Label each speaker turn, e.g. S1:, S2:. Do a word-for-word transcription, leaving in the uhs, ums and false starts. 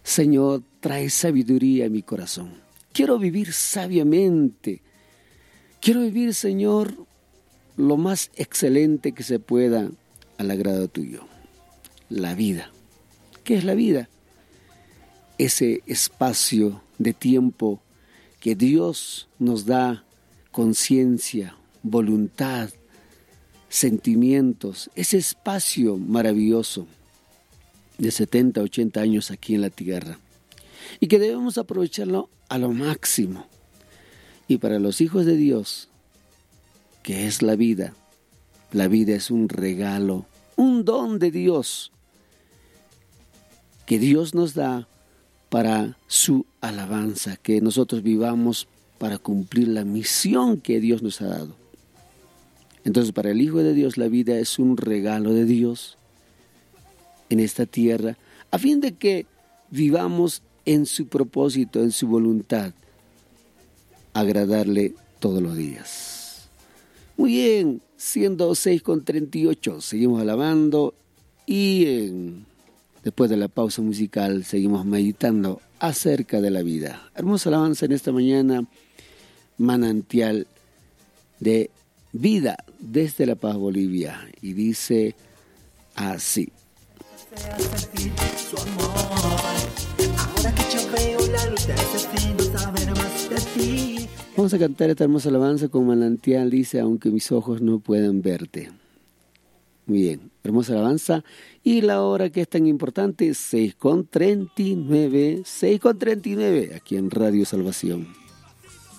S1: Señor, trae sabiduría a mi corazón. Quiero vivir sabiamente. Quiero vivir, Señor, lo más excelente que se pueda al agrado tuyo. La vida. ¿Qué es la vida? Ese espacio de tiempo que Dios nos da, conciencia, voluntad, sentimientos, ese espacio maravilloso de setenta, ochenta años aquí en la tierra, y que debemos aprovecharlo a lo máximo. Y para los hijos de Dios, ¿qué es la vida? La vida es un regalo, un don de Dios, que Dios nos da para su alabanza, que nosotros vivamos para cumplir la misión que Dios nos ha dado. Entonces, para el Hijo de Dios, la vida es un regalo de Dios en esta tierra, a fin de que vivamos en su propósito, en su voluntad, agradarle todos los días. Muy bien, siendo seis con treinta y ocho, seguimos alabando y en, después de la pausa musical seguimos meditando acerca de la vida. Hermosa alabanza en esta mañana, manantial de vida desde La Paz, Bolivia, y dice así. Su amor, ahora que yo veo la luz de ese fin, saber más de ti. Vamos a cantar esta hermosa alabanza con manantial, dice, aunque mis ojos no puedan verte. Muy bien, hermosa alabanza. Y la hora que es tan importante, seis con treinta y nueve, seis con treinta y nueve, aquí en Radio Salvación.